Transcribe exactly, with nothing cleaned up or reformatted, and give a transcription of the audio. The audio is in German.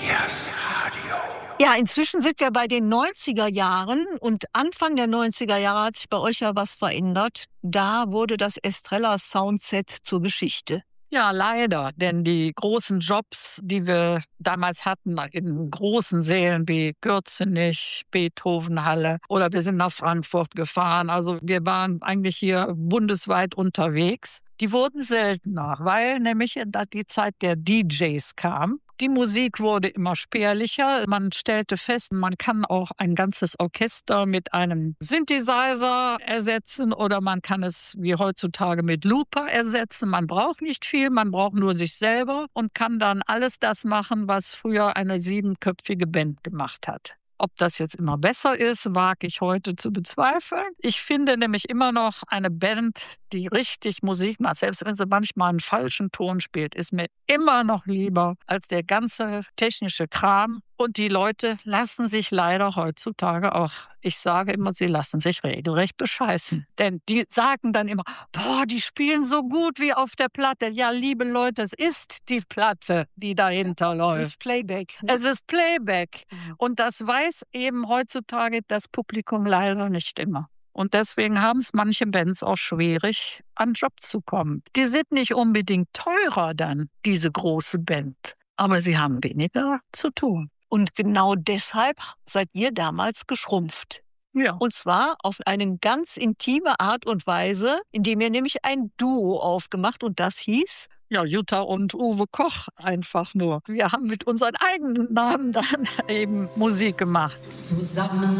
Yes, Radio. Ja, inzwischen sind wir bei den neunziger Jahren und Anfang der neunziger Jahre hat sich bei euch ja was verändert. Da wurde das Estrella Soundset zur Geschichte. Ja, leider, denn die großen Jobs, die wir damals hatten, in großen Sälen wie Gürzenich, Beethovenhalle oder wir sind nach Frankfurt gefahren, also wir waren eigentlich hier bundesweit unterwegs, die wurden seltener, weil nämlich die Zeit der D Js kam. Die Musik wurde immer spärlicher. Man stellte fest, man kann auch ein ganzes Orchester mit einem Synthesizer ersetzen oder man kann es wie heutzutage mit Looper ersetzen. Man braucht nicht viel, man braucht nur sich selber und kann dann alles das machen, was früher eine siebenköpfige Band gemacht hat. Ob das jetzt immer besser ist, wage ich heute zu bezweifeln. Ich finde nämlich immer noch eine Band, die richtig Musik macht, selbst wenn sie manchmal einen falschen Ton spielt, ist mir immer noch lieber als der ganze technische Kram. Und die Leute lassen sich leider heutzutage auch, ich sage immer, sie lassen sich regelrecht bescheißen. Denn die sagen dann immer, boah, die spielen so gut wie auf der Platte. Ja, liebe Leute, es ist die Platte, die dahinter läuft. Es ist Playback. Ne? Es ist Playback. Und das weiß eben heutzutage das Publikum leider nicht immer. Und deswegen haben es manche Bands auch schwierig, an Jobs zu kommen. Die sind nicht unbedingt teurer dann, diese große Band. Aber sie haben weniger zu tun. Und genau deshalb seid ihr damals geschrumpft. Ja. Und zwar auf eine ganz intime Art und Weise, indem ihr nämlich ein Duo aufgemacht und das hieß? Ja, Jutta und Uwe Koch einfach nur. Wir haben mit unseren eigenen Namen dann eben Musik gemacht. Zusammen